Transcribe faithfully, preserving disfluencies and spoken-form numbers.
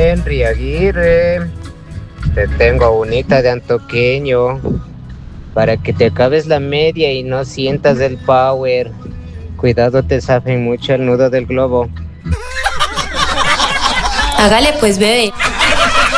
Henry Aguirre. Te tengo unita de antoqueño para que te acabes la media y no sientas el power. Cuidado, te zafen mucho el nudo del globo. Hágale pues, bebé.